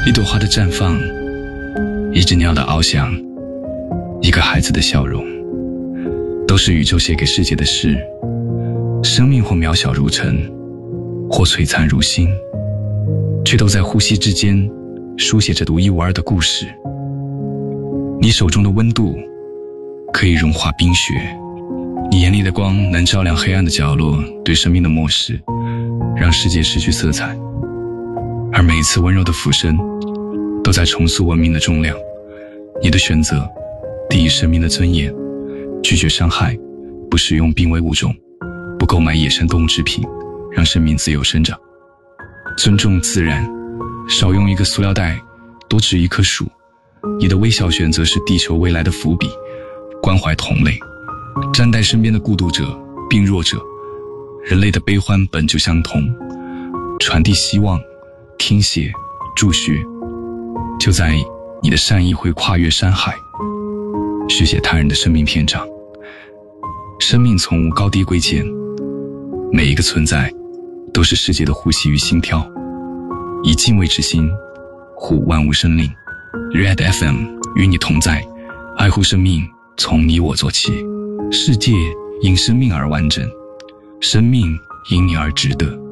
一朵花的绽放，一只鸟的翱翔，一个孩子的笑容，都是宇宙写给世界的诗。生命或渺小如尘，或璀璨如星，却都在呼吸之间书写着独一无二的故事。你手中的温度可以融化冰雪，你眼里的光能照亮黑暗的角落，对生命的漠视让世界失去色彩。而每一次温柔的俯身都在重塑文明的重量。你的选择第一生命的尊严，拒绝伤害，不使用濒危物种，不购买野生动物制品，让生命自由生长。尊重自然，少用一个塑料袋，多植一棵树。你的微小选择是地球未来的伏笔。关怀同类，站在身边的孤独者、病弱者，人类的悲欢本就相同。传递希望，听写，助学，就在你的善意会跨越山海，续写他人的生命篇章。生命从无高低贵贱，每一个存在都是世界的呼吸与心跳。以敬畏之心护万物生灵。Red FM 与你同在，爱护生命，从你我做起。世界因生命而完整，生命因你而值得。